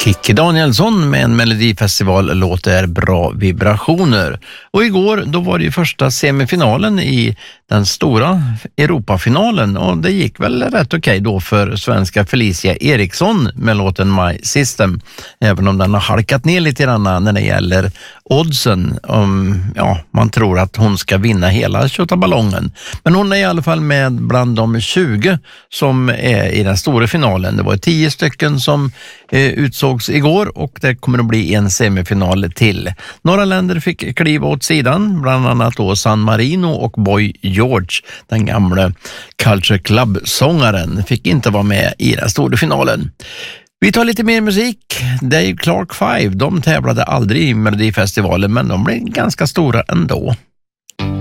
Kikki Danielsson med en Melodifestival-låt är Bra vibrationer. Och igår då var det ju första semifinalen i den stora Europafinalen och det gick väl rätt okej då för svenska Felicia Eriksson med låten My System. Även om den har halkat ner lite grann när det gäller oddsen. Man tror att hon ska vinna hela Tjottaballongen. Men hon är i alla fall med bland de 20 som är i den stora finalen. Det var 10 stycken som utsågs igår och det kommer att bli en semifinal till. Några länder fick kliva åt sidan, bland annat då San Marino och Boy George, den gamla Culture Club-sångaren, fick inte vara med i den stora finalen. Vi tar lite mer musik. Dave Clark 5, de tävlade aldrig i Melodifestivalen men de blev ganska stora ändå.